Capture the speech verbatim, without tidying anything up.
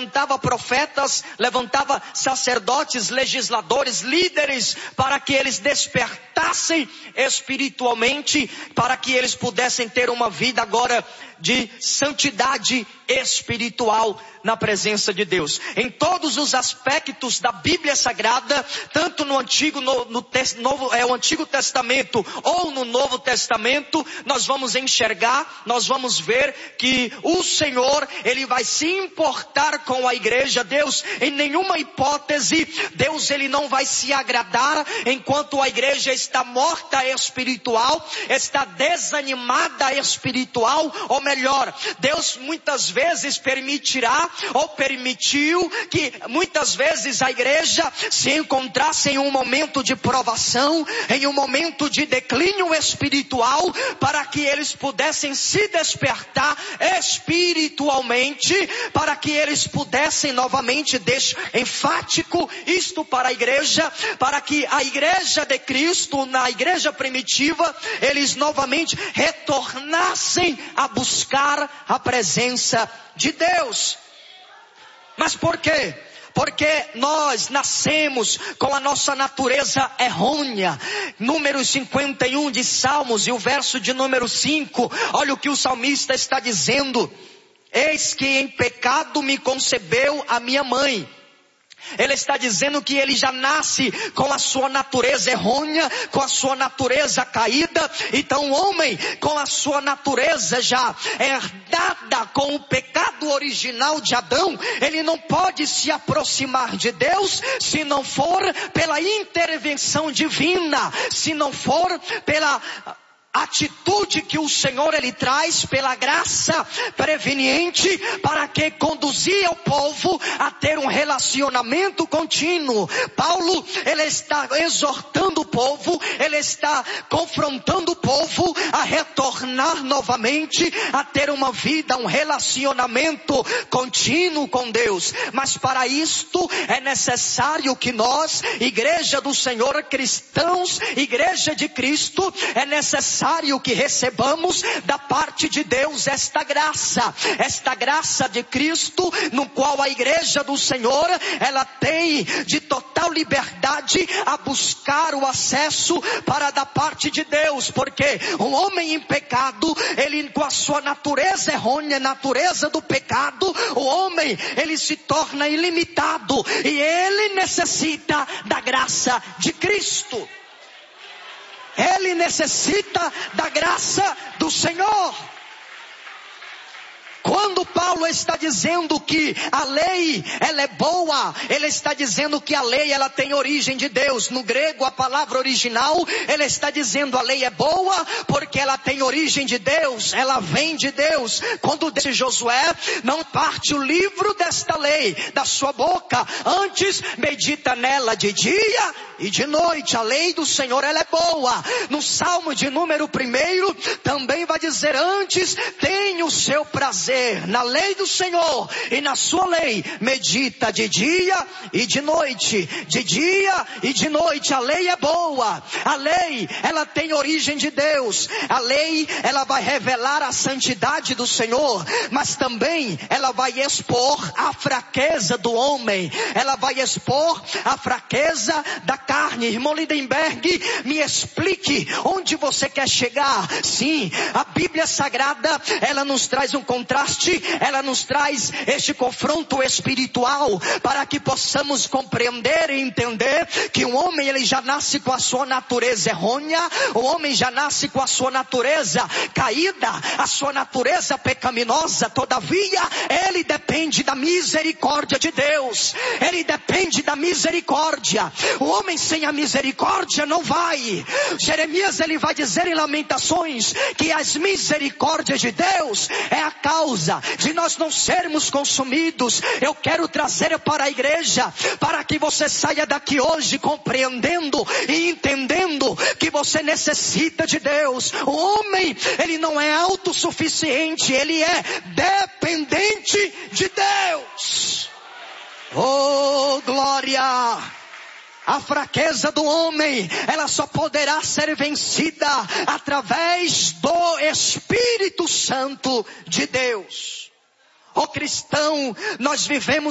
levantava profetas, levantava sacerdotes, legisladores, líderes, para que eles despertassem espiritualmente, para que eles pudessem ter uma vida agora de santidade espiritual na presença de Deus. Em todos os aspectos da Bíblia Sagrada, tanto no Antigo, no, no te, novo, é, o Antigo Testamento ou no Novo Testamento, nós vamos enxergar, nós vamos ver que o Senhor, Ele vai se importar com a igreja. Deus, em nenhuma hipótese, Deus Ele não vai se agradar enquanto a igreja está morta espiritual, está desanimada espiritual, ou melhor, Deus muitas vezes permitirá ou permitiu que muitas vezes a igreja se encontrasse em um momento de provação, em um momento de declínio espiritual, para que eles pudessem se despertar espiritualmente, para que eles pudessem novamente, deixo enfático isto para a igreja, para que a igreja de Cristo, na igreja primitiva, eles novamente retornassem a buscar a presença de Deus. Mas por quê? Porque nós nascemos com a nossa natureza errônea. Número cinquenta e um de Salmos e o verso de número cinco. Olha o que o salmista está dizendo. Eis que em pecado me concebeu a minha mãe. Ele está dizendo que ele já nasce com a sua natureza errônea, com a sua natureza caída. Então o homem com a sua natureza já herdada com o pecado original de Adão, ele não pode se aproximar de Deus se não for pela intervenção divina, se não for pela atitude que o Senhor Ele traz pela graça preveniente, para que conduzia o povo a ter um relacionamento contínuo. Paulo, ele está exortando o povo, ele está confrontando o povo a retornar novamente, a ter uma vida, um relacionamento contínuo com Deus. Mas para isto é necessário que nós, igreja do Senhor, cristãos, igreja de Cristo, é necessário que recebamos da parte de Deus esta graça, esta graça de Cristo, no qual a igreja do Senhor, ela tem de total liberdade a buscar o acesso para da parte de Deus, porque um homem em pecado, ele com a sua natureza errônea, natureza do pecado, o homem, ele se torna ilimitado, e ele necessita da graça de Cristo. Ele necessita da graça do Senhor. Quando Paulo está dizendo que a lei, ela é boa, ele está dizendo que a lei, ela tem origem de Deus. No grego, a palavra original, ele está dizendo a lei é boa porque ela tem origem de Deus, ela vem de Deus. Quando disse Josué, não parte o livro desta lei da sua boca, antes medita nela de dia e de noite. A lei do Senhor, ela é boa. No Salmo de número primeiro, também vai dizer, antes tem o seu prazer na lei do Senhor, e na sua lei medita de dia e de noite. De dia e de noite. A lei é boa. A lei, ela tem origem de Deus. A lei, ela vai revelar a santidade do Senhor, mas também ela vai expor a fraqueza do homem. Ela vai expor a fraqueza da carne. Irmão Lindenberg, me explique onde você quer chegar. Sim, a Bíblia Sagrada, ela nos traz um contraste, ela nos traz este confronto espiritual, para que possamos compreender e entender que um homem, ele já nasce com a sua natureza errônea, o homem já nasce com a sua natureza caída, a sua natureza pecaminosa. Todavia, ele depende da misericórdia de Deus, ele depende da misericórdia. O homem sem a misericórdia não vai. Jeremias, ele vai dizer em Lamentações que as misericórdias de Deus é a causa de nós não sermos consumidos. Eu quero trazer para a igreja, para que você saia daqui hoje compreendendo e entendendo que você necessita de Deus. O homem, ele não é autossuficiente, ele é dependente de Deus. Oh, glória! A fraqueza do homem, ela só poderá ser vencida através do Espírito Santo de Deus. Ó cristão, nós vivemos